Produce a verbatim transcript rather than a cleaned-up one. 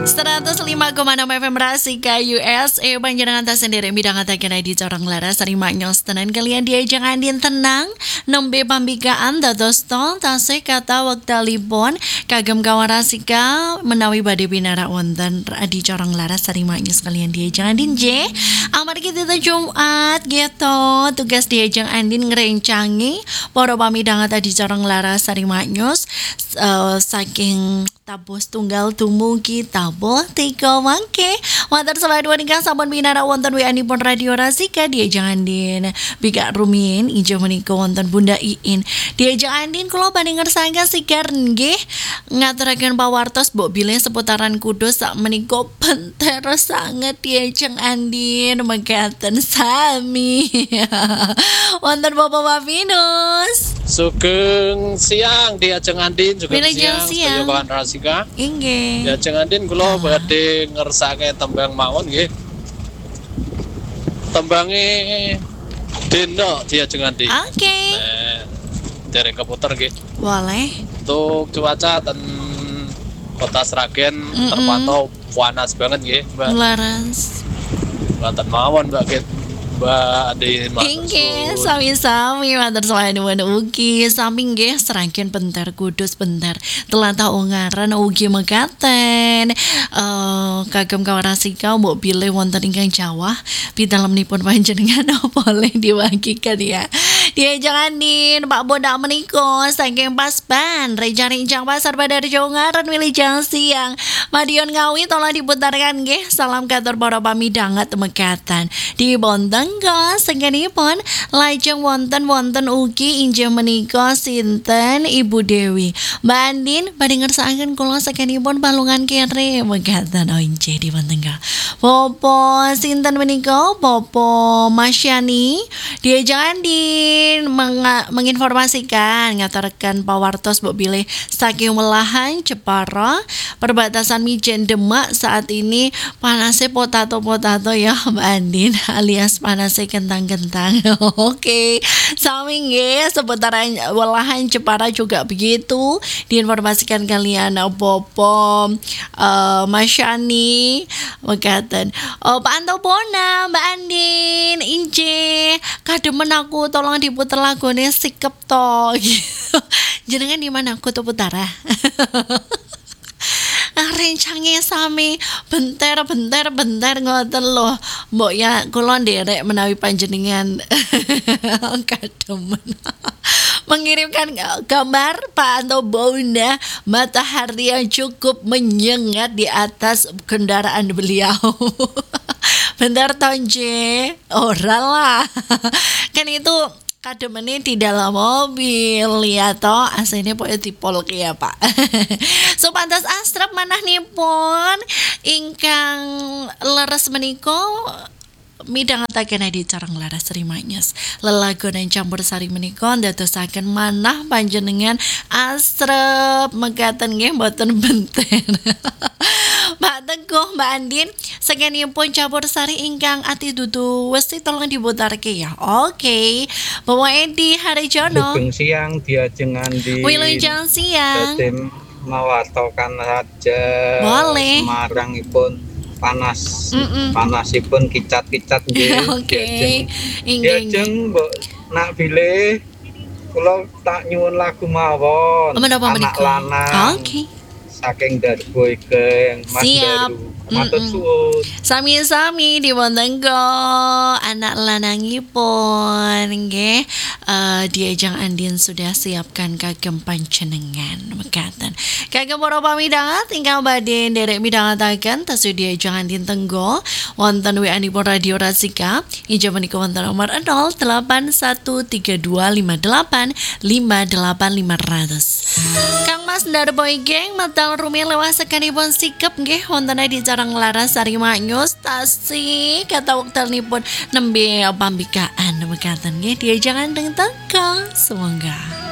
seratus lima koma enam F M Rasika U S A panjenengan tas sendiri bidang katakan di corong laras terima nyos tenan kalian dia jangan din tenang nembe pambikaan dados tol tasih kata wektalipun kagem kawan Rasika menawi badhe binara wonten di corong laras terima nyos kalian dia jangan din J amar kita Jumat gitu tugas dia jangan din ngerencangi para pamidang di corong laras terima nyos uh, saking tabos tunggal tumugi taboh tiga mangke wantar salah dua nikah sampun binara wonten W A nipun Radio Rasika dia jangan din biga rumin ijo menika wonten Bunda Iin dia jangan din kula badhe ngersangka sigar nggih ngaturaken pawartos mbok bilih seputaran Kudus sak menika benter sanget dia jangan din mekaten sami wonten Bapak Mapinus Sugeng siang dia jangan din juga siang, siang. Kawan Rasika inggih ya jangan din kula badhe ngersake tembang mawon nggih tembange deno dia jangan din oke okay. Nah, dereng keputer nggih boleh untuk cuaca dan Kota Sragen mm-mm. terpantau panas banget nggih Mbak laras Banten mawon Mbak Kit Mbak Ade Inggih, sami-sami matur suwun ugi sami nggih Sragen bentar Kudus bentar Telatah Ungaran ugi mekaten uh, kagem kawan Rasika mbok bilih wonten ingkang Jawa pitalemnipun panjenengan boleh diwagikan ya. Dia jangan din Pak Bodak menika saking Pasban reja-rencang pasar Badar Jawa Ungaran wilujeng siang Madiun Ngawi tolong diputarkan nggih salam katur para pamidangat mekaten di Bonteng Engko sengkenipun lajeng wonten-wonten ugi inggih menika sinten Ibu Dewi. Mbak Andin badhe ngersakaken kula sengkenipun balungan kere mekaten once di Bonteng. Popo sinten menika Popo Masyani dia jangan din meng- menginformasikan ngaturkan pawartos mbok bilih saking Welahan Jepara perbatasan Mijen Demak saat ini panasnya potato-potato ya Mbak Andin alias panasnya kentang-kentang. Oke, sami nggih seputaran Welahan Jepara juga begitu diinformasikan kalian Popo uh, Masyani mekaten. Oh, Pak Antopona, Mbak Andin, Inje, kademen aku tolong diputer lagune sikep to. Jenengan di mana Kutub Utara? Rencangnya sami bentar bentar bentar ngoten loh mbok ya kula nderek menawi panjenengan kademen mengirimkan gambar Pak Anto Bona matahari yang cukup menyengat di atas kendaraan beliau. Bentar tonje ora lah kan itu kademene di dalam mobil ya toh aslinya pokoknya dipol ya Pak. So pantas astrap manah nipun ingkang leres meniko midhangetaken di carang laras rimanyes lelagonan campur sari menika ndadosaken manah panjenengan astrep mekaten nggih mboten benten. Mbak Teguh, Mbak Andin, sakenipun campur sari ingkang ati dudu wesi tolong diputarke ya. Oke. Bapak Edi Harijono. Sugeng siang diajengan di Wilujeng siang. Jatim mawatokan saja. Boleh. Semarangipun panas. Mm-mm. Panasipun kicat-kicat nggih. Oke. Diajeng Mbok nak bilih kula tak nyuwun lagu mawon. Anak lanang. Oke. Saking Darbo Igeng Mas Siap. Daru matur suwun sami-sami di Bontenggo anak lanangipun nggih uh, diajeng Andin sudah siapkan kagem panjenengan mekaten kagem para pamidangat ingkang badhe nderek midhangetaken tasih diajeng Andin tenggo wonten W A nipun Radio Rasika inggih menika wonten nomor nol delapan satu tiga dua lima delapan lima delapan lima nol nol. Kang Mas Darbo Igeng metal rumi lewas sekanipun sikep nggih wonten di Carang Laras Sarimanyus tasih kata wektalipun nembe pambikaan mekaten nggih dia jangan teng tengkang semoga